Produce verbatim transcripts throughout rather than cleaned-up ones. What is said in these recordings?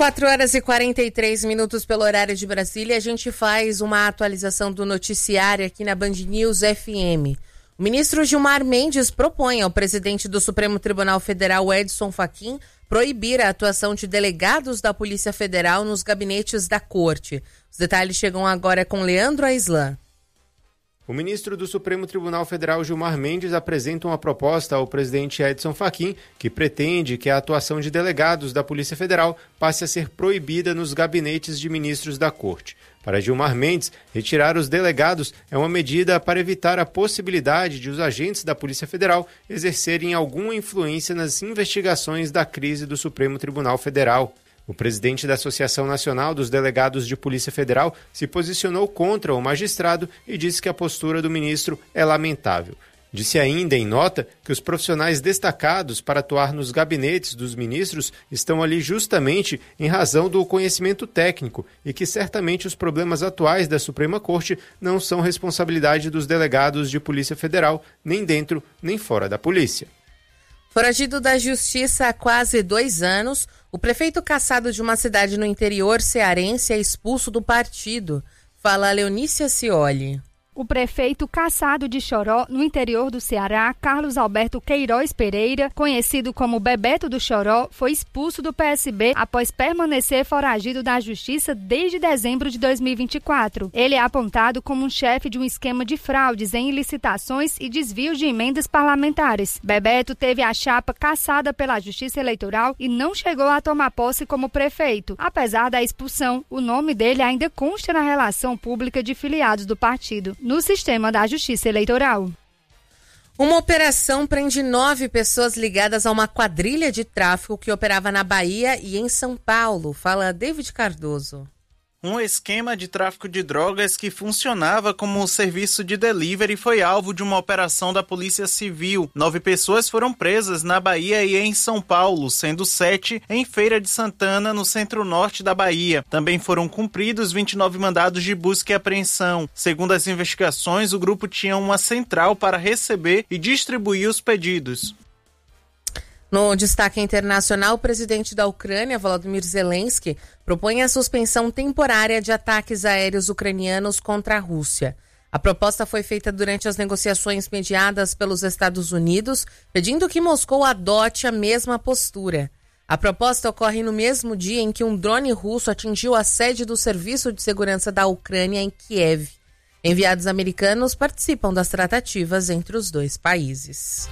quatro horas e quarenta e três minutos pelo horário de Brasília. A gente faz uma atualização do noticiário aqui na Band News F M. O ministro Gilmar Mendes propõe ao presidente do Supremo Tribunal Federal, Edson Fachin, proibir a atuação de delegados da Polícia Federal nos gabinetes da Corte. Os detalhes chegam agora com Leandro Aislan. O ministro do Supremo Tribunal Federal, Gilmar Mendes, apresenta uma proposta ao presidente Edson Fachin que pretende que a atuação de delegados da Polícia Federal passe a ser proibida nos gabinetes de ministros da Corte. Para Gilmar Mendes, retirar os delegados é uma medida para evitar a possibilidade de os agentes da Polícia Federal exercerem alguma influência nas investigações da crise do Supremo Tribunal Federal. O presidente da Associação Nacional dos Delegados de Polícia Federal se posicionou contra o magistrado e disse que a postura do ministro é lamentável. Disse ainda em nota que os profissionais destacados para atuar nos gabinetes dos ministros estão ali justamente em razão do conhecimento técnico e que certamente os problemas atuais da Suprema Corte não são responsabilidade dos delegados de Polícia Federal, nem dentro nem fora da polícia. Foragido da Justiça há quase dois anos, o prefeito cassado de uma cidade no interior cearense é expulso do partido. Fala Leonícia Scioli. O prefeito cassado de Choró, no interior do Ceará, Carlos Alberto Queiroz Pereira, conhecido como Bebeto do Choró, foi expulso do P S B após permanecer foragido da Justiça desde dezembro de dois mil e vinte e quatro. Ele é apontado como um chefe de um esquema de fraudes em licitações e desvios de emendas parlamentares. Bebeto teve a chapa cassada pela Justiça Eleitoral e não chegou a tomar posse como prefeito. Apesar da expulsão, o nome dele ainda consta na relação pública de filiados do partido no sistema da Justiça Eleitoral. Uma operação prende nove pessoas ligadas a uma quadrilha de tráfico que operava na Bahia e em São Paulo. Fala David Cardoso. Um esquema de tráfico de drogas que funcionava como serviço de delivery foi alvo de uma operação da Polícia Civil. Nove pessoas foram presas na Bahia e em São Paulo, sendo sete em Feira de Santana, no centro-norte da Bahia. Também foram cumpridos vinte e nove mandados de busca e apreensão. Segundo as investigações, o grupo tinha uma central para receber e distribuir os pedidos. No destaque internacional, o presidente da Ucrânia, Volodymyr Zelensky, propõe a suspensão temporária de ataques aéreos ucranianos contra a Rússia. A proposta foi feita durante as negociações mediadas pelos Estados Unidos, pedindo que Moscou adote a mesma postura. A proposta ocorre no mesmo dia em que um drone russo atingiu a sede do Serviço de Segurança da Ucrânia em Kiev. Enviados americanos participam das tratativas entre os dois países.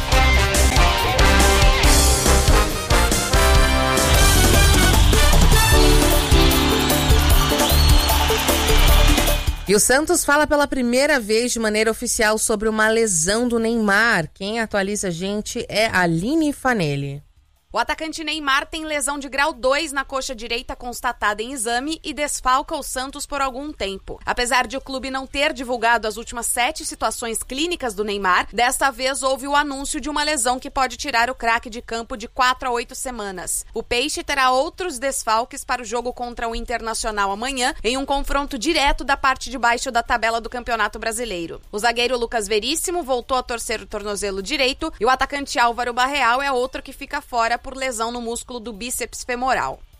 E o Santos fala pela primeira vez de maneira oficial sobre uma lesão do Neymar. Quem atualiza a gente é a Aline Fanelli. O atacante Neymar tem lesão de grau dois na coxa direita constatada em exame e desfalca o Santos por algum tempo. Apesar de o clube não ter divulgado as últimas sete situações clínicas do Neymar, desta vez houve o anúncio de uma lesão que pode tirar o craque de campo de quatro a oito semanas. O Peixe terá outros desfalques para o jogo contra o Internacional amanhã, em um confronto direto da parte de baixo da tabela do Campeonato Brasileiro. O zagueiro Lucas Veríssimo voltou a torcer o tornozelo direito e o atacante Álvaro Barreal é outro que fica fora por lesão no músculo do bíceps femoral.